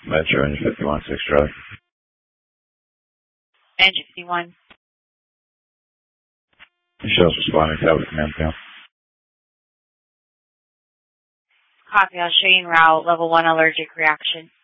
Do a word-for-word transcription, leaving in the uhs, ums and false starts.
Metro, engine fifty-one, six Charlie. Engine fifty-one. Michelle's responding to that with command panel. Copy, I'll show you en route, level one allergic reaction.